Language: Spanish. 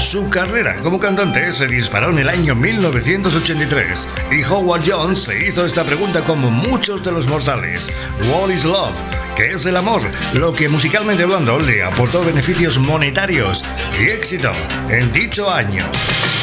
Su carrera como cantante se disparó en el año 1983 y Howard Jones se hizo esta pregunta como muchos de los mortales: What is love? ¿Qué es el amor? Lo que musicalmente hablando le aportó beneficios monetarios y éxito en dicho año.